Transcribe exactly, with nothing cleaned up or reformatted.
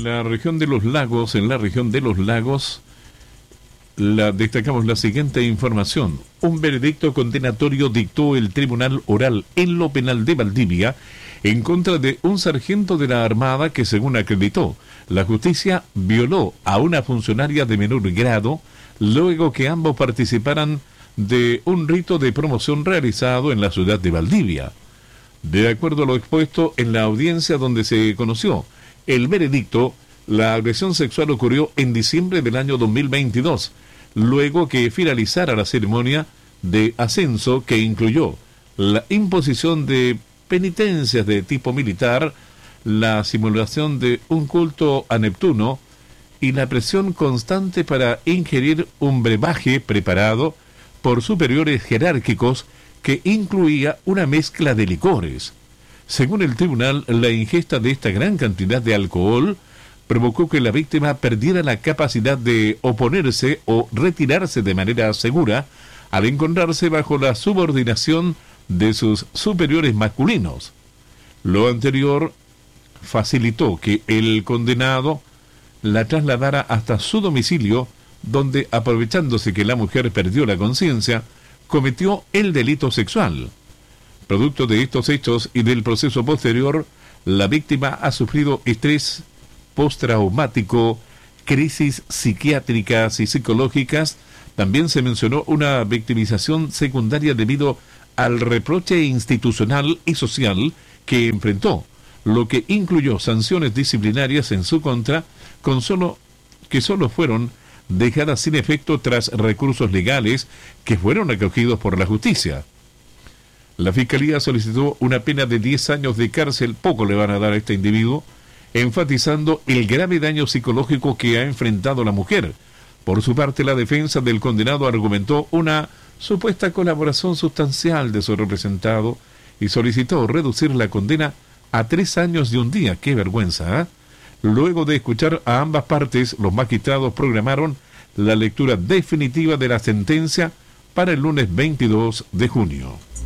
En la región de los lagos, en la región de los lagos, la, destacamos la siguiente información. Un veredicto condenatorio dictó el Tribunal Oral en lo Penal de Valdivia en contra de un sargento de la Armada que, según acreditó, la justicia violó a una funcionaria de menor grado luego que ambos participaran de un rito de promoción realizado en la ciudad de Valdivia. De acuerdo a lo expuesto en la audiencia donde se conoció el veredicto, la agresión sexual ocurrió en diciembre del año dos mil veintidós, luego que finalizara la ceremonia de ascenso que incluyó la imposición de penitencias de tipo militar, la simulación de un culto a Neptuno y la presión constante para ingerir un brebaje preparado por superiores jerárquicos que incluía una mezcla de licores. Según el tribunal, la ingesta de esta gran cantidad de alcohol provocó que la víctima perdiera la capacidad de oponerse o retirarse de manera segura al encontrarse bajo la subordinación de sus superiores masculinos. Lo anterior facilitó que el condenado la trasladara hasta su domicilio, donde, aprovechándose que la mujer perdió la conciencia, cometió el delito sexual. Producto de estos hechos y del proceso posterior, la víctima ha sufrido estrés postraumático, crisis psiquiátricas y psicológicas. También se mencionó una victimización secundaria debido al reproche institucional y social que enfrentó, lo que incluyó sanciones disciplinarias en su contra, con solo que solo fueron dejadas sin efecto tras recursos legales que fueron acogidos por la justicia. La Fiscalía solicitó una pena de diez años de cárcel, poco le van a dar a este individuo, enfatizando el grave daño psicológico que ha enfrentado la mujer. Por su parte, la defensa del condenado argumentó una supuesta colaboración sustancial de su representado y solicitó reducir la condena a tres años y un día. ¡Qué vergüenza! ¿eh? Luego de escuchar a ambas partes, los magistrados programaron la lectura definitiva de la sentencia para el lunes veintidós de junio.